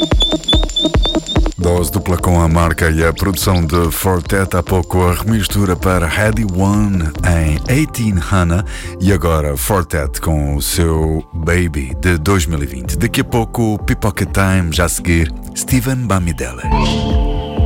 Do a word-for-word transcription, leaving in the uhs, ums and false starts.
Dose dupla com a marca e a produção de Fortet, há pouco a remistura para Heady One em eighteen Hannah e agora Fortet com o seu Baby de dois mil e vinte. Daqui a pouco Pipoca Time, já a seguir Steven Bamidele.